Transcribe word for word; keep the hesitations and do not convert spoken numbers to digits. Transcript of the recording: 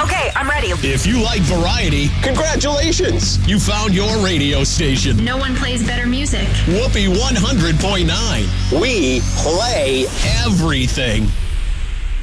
Okay, I'm ready. If you like variety, congratulations. You found your radio station. No one plays better music. Whoopee one hundred point nine. We play everything.